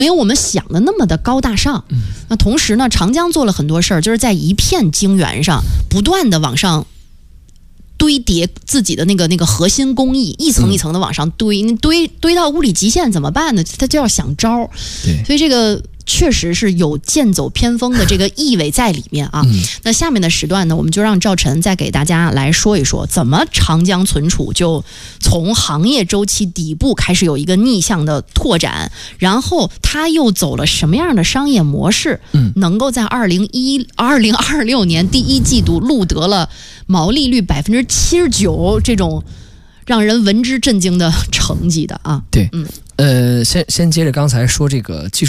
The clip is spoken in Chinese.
没有我们想的那么的高大上。那同时呢，长江做了很多事儿，就是在一片晶圆上不断的往上堆叠自己的那个核心工艺，一层一层的往上堆，你堆到物理极限怎么办呢？他就要想招。 对， 所以这个确实是有剑走偏锋的这个意味在里面啊。那下面的时段呢，我们就让赵晨再给大家来说一说，怎么长江存储就从行业周期底部开始有一个逆向的拓展，然后他又走了什么样的商业模式，能够在2026年第一季度录得了毛利率79%这种让人闻之震惊的成绩的啊。 对，先接着刚才说这个技术